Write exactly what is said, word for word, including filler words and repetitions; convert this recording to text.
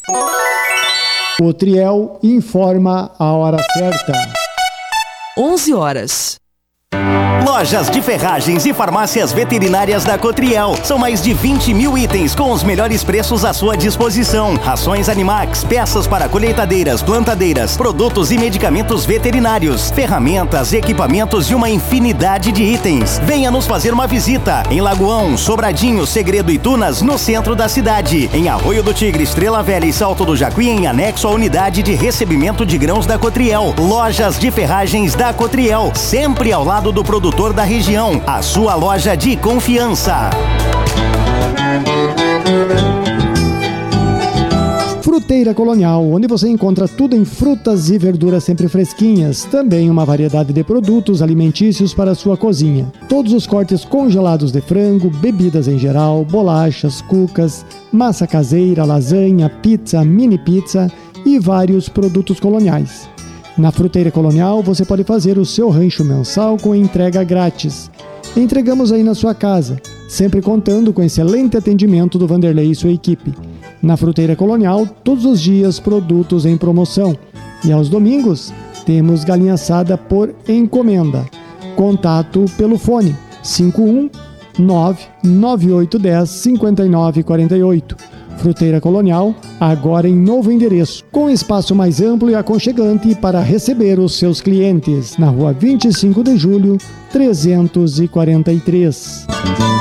O Triel informa a hora certa. onze horas. Lojas de ferragens e farmácias veterinárias da Cotriel. São mais de vinte mil itens com os melhores preços à sua disposição. Rações Animax, peças para colheitadeiras, plantadeiras, produtos e medicamentos veterinários, ferramentas, equipamentos e uma infinidade de itens. Venha nos fazer uma visita em Lagoão, Sobradinho, Segredo e Tunas, no centro da cidade. Em Arroio do Tigre, Estrela Velha e Salto do Jacuí, em anexo à unidade de recebimento de grãos da Cotriel. Lojas de ferragens da Cotriel, sempre ao lado do produtor da região, a sua loja de confiança. Fruteira Colonial, onde você encontra tudo em frutas e verduras sempre fresquinhas, também uma variedade de produtos alimentícios para a sua cozinha. Todos os cortes congelados de frango, bebidas em geral, bolachas, cucas, massa caseira, lasanha, pizza, mini pizza e vários produtos coloniais. Na Fruteira Colonial você pode fazer o seu rancho mensal com entrega grátis. Entregamos aí na sua casa, sempre contando com excelente atendimento do Vanderlei e sua equipe. Na Fruteira Colonial, todos os dias produtos em promoção. E aos domingos, temos galinha assada por encomenda. Contato pelo fone cinco um nove nove oito um zero cinco nove quatro oito. Fruteira Colonial, agora em novo endereço, com espaço mais amplo e aconchegante para receber os seus clientes, na rua vinte e cinco de julho, trezentos e quarenta e três.